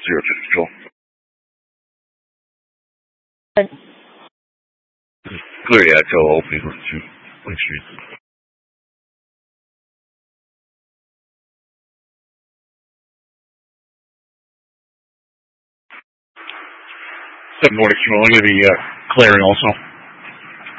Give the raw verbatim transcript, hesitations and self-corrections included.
zero two control. Clear, yeah, till opening one two. Lake Street. Seven morning control. I'm going to be uh, clearing also.